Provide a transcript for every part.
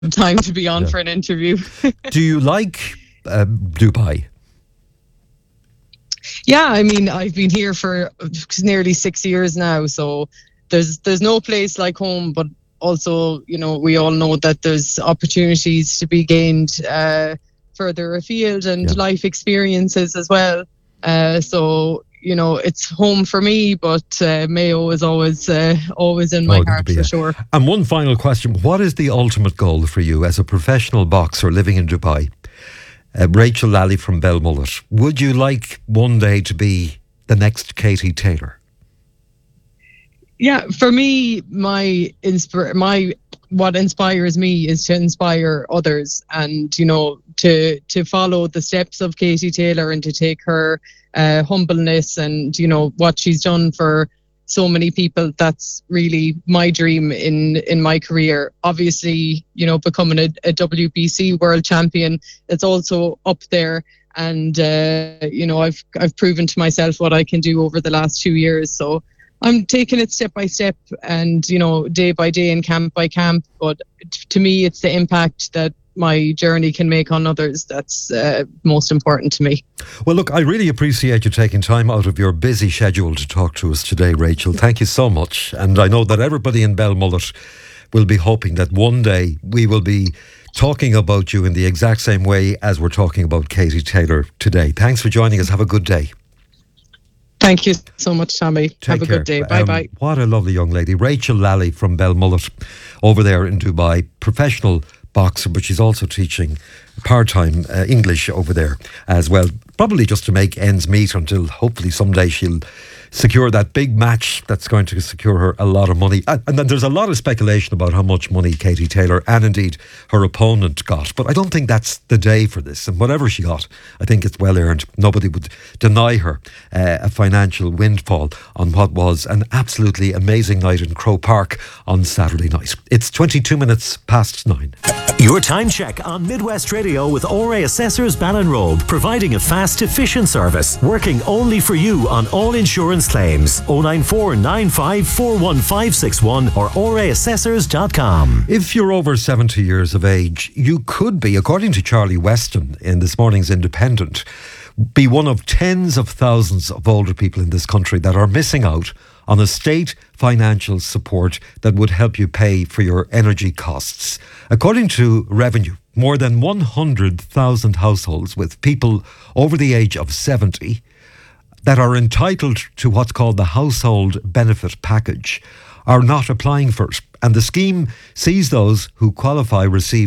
time to be on for an interview. Do you like Dubai? Yeah, I mean, I've been here for nearly 6 years now, so there's no place like home, but also, we all know that there's opportunities to be gained further afield and life experiences as well. So, it's home for me, but Mayo is always in my heart for sure. And one final question. What is the ultimate goal for you as a professional boxer living in Dubai? Rachel Lally from Belmullet. Would you like one day to be the next Katie Taylor? Yeah, for me, what inspires me is to inspire others, and to follow the steps of Katie Taylor and to take her humbleness and what she's done for so many people. That's really my dream in my career. Obviously, becoming a WBC world champion, it's also up there. And I've proven to myself what I can do over the last 2 years. So I'm taking it step by step and, day by day and camp by camp. But to me, it's the impact that my journey can make on others that's most important to me. Well, look, I really appreciate you taking time out of your busy schedule to talk to us today, Rachel. Thank you so much. And I know that everybody in Belmullet will be hoping that one day we will be talking about you in the exact same way as we're talking about Katie Taylor today. Thanks for joining us. Have a good day. Thank you so much, Tommy. Have a good day. Bye-bye. What a lovely young lady. Rachel Lally from Belmullet over there in Dubai. Professional boxer, but she's also teaching part-time English over there as well. Probably just to make ends meet until hopefully someday she'll secure that big match that's going to secure her a lot of money. And then there's a lot of speculation about how much money Katie Taylor and indeed her opponent got. But I don't think that's the day for this. And whatever she got, I think it's well earned. Nobody would deny her a financial windfall on what was an absolutely amazing night in Croke Park on Saturday night. It's 22 minutes past 9. Your time check on Midwest Radio with ORA Assessors Ballinrobe, providing a fast, efficient service, working only for you on all insurance claims. 094 95 41561 or oraassessors.com. If you're over 70 years of age, you could be, according to Charlie Weston in this morning's Independent, be one of tens of thousands of older people in this country that are missing out on a state financial support that would help you pay for your energy costs. According to Revenue, more than 100,000 households with people over the age of 70 that are entitled to what's called the Household Benefit Package are not applying for it. And the scheme sees those who qualify receive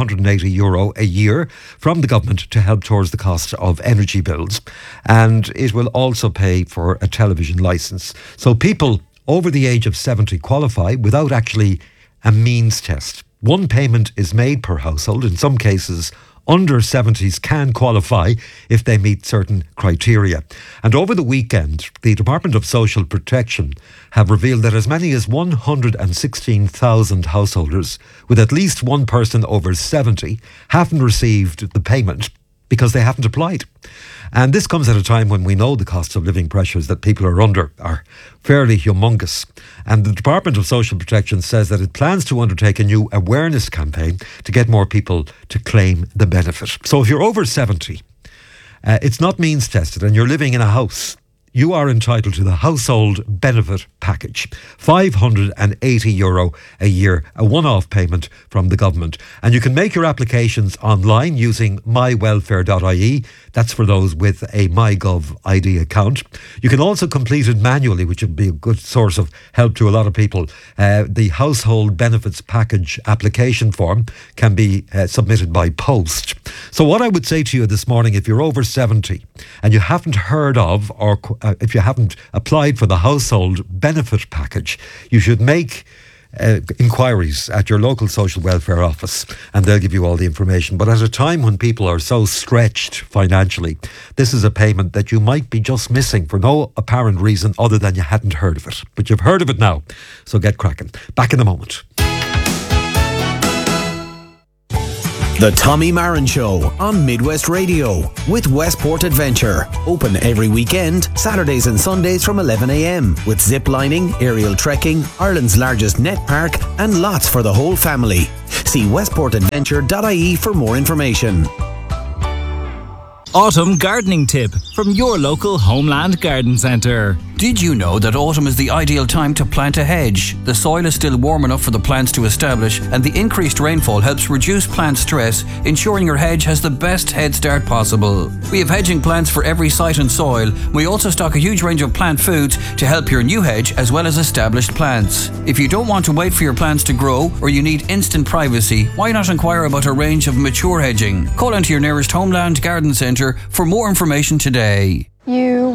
€580 a year from the government to help towards the cost of energy bills. And it will also pay for a television licence. So people over the age of 70 qualify without actually a means test. One payment is made per household. In some cases, under 70s can qualify if they meet certain criteria. And over the weekend, the Department of Social Protection have revealed that as many as 116,000 householders with at least one person over 70 haven't received the payment because they haven't applied. And this comes at a time when we know the cost of living pressures that people are under are fairly humongous. And the Department of Social Protection says that it plans to undertake a new awareness campaign to get more people to claim the benefit. So if you're over 70, it's not means tested and you're living in a house, you are entitled to the Household Benefit Package. €580 a year, a one-off payment from the government. And you can make your applications online using mywelfare.ie. That's for those with a MyGov ID account. You can also complete it manually, which would be a good source of help to a lot of people. The Household Benefits Package application form can be submitted by post. So what I would say to you this morning, if you're over 70 and you haven't heard of or if you haven't applied for the Household Benefit Package, you should make inquiries at your local social welfare office and they'll give you all the information. But at a time when people are so stretched financially, this is a payment that you might be just missing for no apparent reason other than you hadn't heard of it. But you've heard of it now, so get cracking. Back in a moment. The Tommy Marin Show on Midwest Radio with Westport Adventure. Open every weekend, Saturdays and Sundays from 11 a.m. with zip lining, aerial trekking, Ireland's largest net park and lots for the whole family. See westportadventure.ie for more information. Autumn gardening tip from your local Homeland Garden Centre. Did you know that autumn is the ideal time to plant a hedge? The soil is still warm enough for the plants to establish, and the increased rainfall helps reduce plant stress, ensuring your hedge has the best head start possible. We have hedging plants for every site and soil. We also stock a huge range of plant foods to help your new hedge as well as established plants. If you don't want to wait for your plants to grow or you need instant privacy, why not inquire about a range of mature hedging? Call into your nearest Homeland Garden Centre for more information today. You